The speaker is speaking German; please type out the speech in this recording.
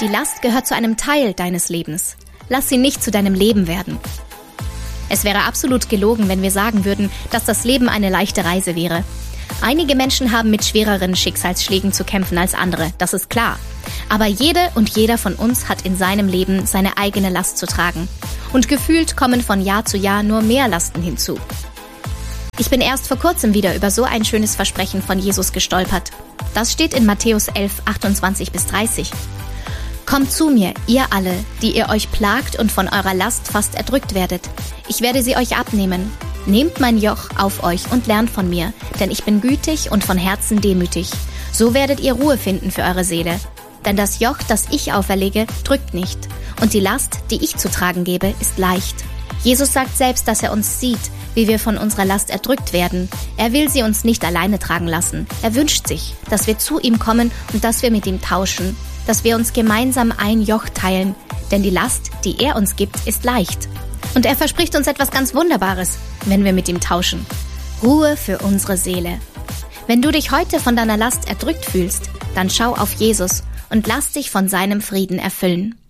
Die Last gehört zu einem Teil deines Lebens. Lass sie nicht zu deinem Leben werden. Es wäre absolut gelogen, wenn wir sagen würden, dass das Leben eine leichte Reise wäre. Einige Menschen haben mit schwereren Schicksalsschlägen zu kämpfen als andere, das ist klar. Aber jede und jeder von uns hat in seinem Leben seine eigene Last zu tragen. Und gefühlt kommen von Jahr zu Jahr nur mehr Lasten hinzu. Ich bin erst vor kurzem wieder über so ein schönes Versprechen von Jesus gestolpert. Das steht in Matthäus 11, 28-30. Kommt zu mir, ihr alle, die ihr euch plagt und von eurer Last fast erdrückt werdet. Ich werde sie euch abnehmen. Nehmt mein Joch auf euch und lernt von mir, denn ich bin gütig und von Herzen demütig. So werdet ihr Ruhe finden für eure Seele. Denn das Joch, das ich auferlege, drückt nicht. Und die Last, die ich zu tragen gebe, ist leicht. Jesus sagt selbst, dass er uns sieht, wie wir von unserer Last erdrückt werden. Er will sie uns nicht alleine tragen lassen. Er wünscht sich, dass wir zu ihm kommen und dass wir mit ihm tauschen. Dass wir uns gemeinsam ein Joch teilen. Denn die Last, die er uns gibt, ist leicht. Und er verspricht uns etwas ganz Wunderbares, wenn wir mit ihm tauschen. Ruhe für unsere Seele. Wenn du dich heute von deiner Last erdrückt fühlst, dann schau auf Jesus und lass dich von seinem Frieden erfüllen.